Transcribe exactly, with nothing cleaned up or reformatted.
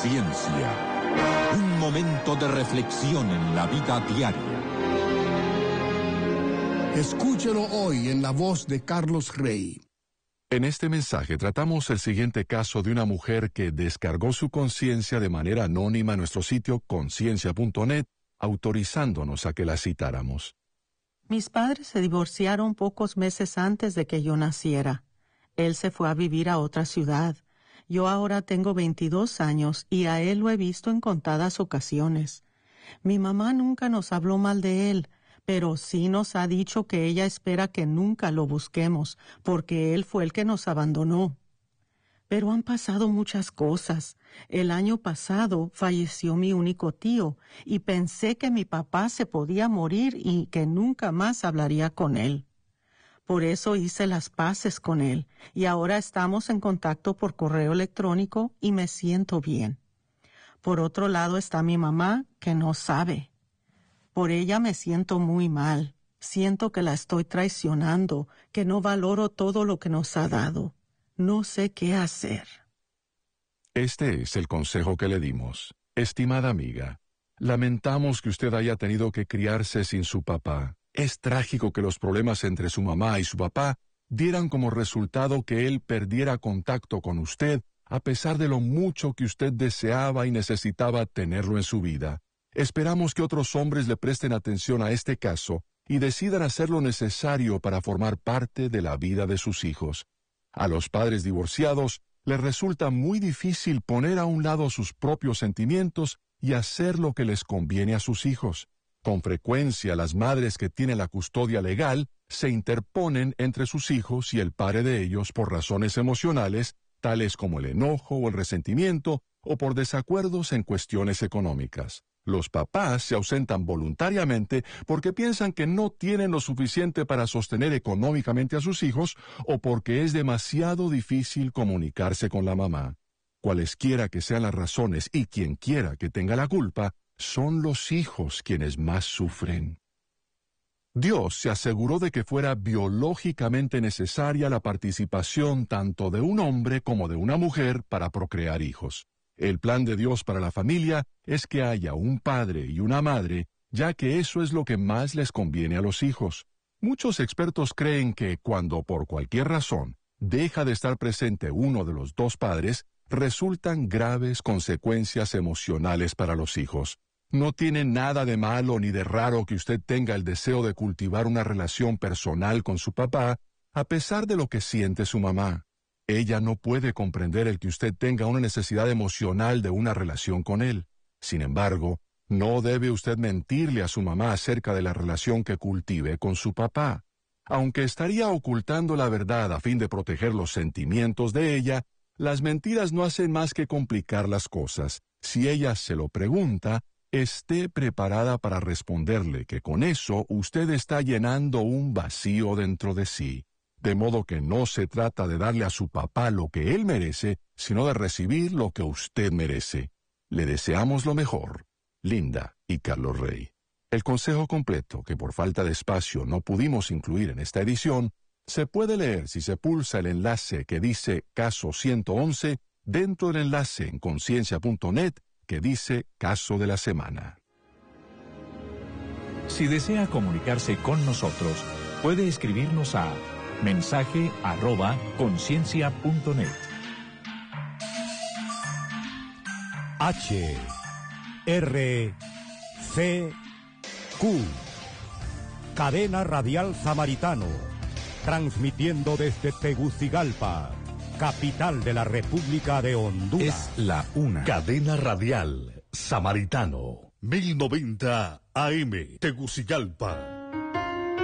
Ciencia. Un momento de reflexión en la vida diaria. Escúchelo hoy en la voz de Carlos Rey. En este mensaje tratamos el siguiente caso de una mujer que descargó su conciencia de manera anónima en nuestro sitio conciencia punto net, autorizándonos a que la citáramos. Mis padres se divorciaron pocos meses antes de que yo naciera. Él se fue a vivir a otra ciudad. Yo ahora tengo veintidós años y a él lo he visto en contadas ocasiones. Mi mamá nunca nos habló mal de él, pero sí nos ha dicho que ella espera que nunca lo busquemos, porque él fue el que nos abandonó. Pero han pasado muchas cosas. El año pasado falleció mi único tío y pensé que mi papá se podía morir y que nunca más hablaría con él. Por eso hice las paces con él y ahora estamos en contacto por correo electrónico y me siento bien. Por otro lado está mi mamá, que no sabe. Por ella me siento muy mal. Siento que la estoy traicionando, que no valoro todo lo que nos ha dado. No sé qué hacer. Este es el consejo que le dimos. Estimada amiga, lamentamos que usted haya tenido que criarse sin su papá. Es trágico que los problemas entre su mamá y su papá dieran como resultado que él perdiera contacto con usted, a pesar de lo mucho que usted deseaba y necesitaba tenerlo en su vida. Esperamos que otros hombres le presten atención a este caso y decidan hacer lo necesario para formar parte de la vida de sus hijos. A los padres divorciados les resulta muy difícil poner a un lado sus propios sentimientos y hacer lo que les conviene a sus hijos. Con frecuencia, las madres que tienen la custodia legal se interponen entre sus hijos y el padre de ellos por razones emocionales, tales como el enojo o el resentimiento, o por desacuerdos en cuestiones económicas. Los papás se ausentan voluntariamente porque piensan que no tienen lo suficiente para sostener económicamente a sus hijos o porque es demasiado difícil comunicarse con la mamá. Cualesquiera que sean las razones y quien quiera que tenga la culpa, son los hijos quienes más sufren. Dios se aseguró de que fuera biológicamente necesaria la participación tanto de un hombre como de una mujer para procrear hijos. El plan de Dios para la familia es que haya un padre y una madre, ya que eso es lo que más les conviene a los hijos. Muchos expertos creen que cuando por cualquier razón deja de estar presente uno de los dos padres, resultan graves consecuencias emocionales para los hijos. No tiene nada de malo ni de raro que usted tenga el deseo de cultivar una relación personal con su papá, a pesar de lo que siente su mamá. Ella no puede comprender el que usted tenga una necesidad emocional de una relación con él. Sin embargo, no debe usted mentirle a su mamá acerca de la relación que cultive con su papá. Aunque estaría ocultando la verdad a fin de proteger los sentimientos de ella, las mentiras no hacen más que complicar las cosas. Si ella se lo pregunta, esté preparada para responderle que con eso usted está llenando un vacío dentro de sí. De modo que no se trata de darle a su papá lo que él merece, sino de recibir lo que usted merece. Le deseamos lo mejor. Linda y Carlos Rey. El consejo completo, que por falta de espacio no pudimos incluir en esta edición, se puede leer si se pulsa el enlace que dice Caso ciento once dentro del enlace en conciencia punto net que dice Caso de la Semana. Si desea comunicarse con nosotros, puede escribirnos a mensaje arroba conciencia punto net. H R C Q Cadena Radial Samaritano, transmitiendo desde Tegucigalpa, capital de la República de Honduras. Es la una. Cadena Radial Samaritano, mil noventa A M, Tegucigalpa.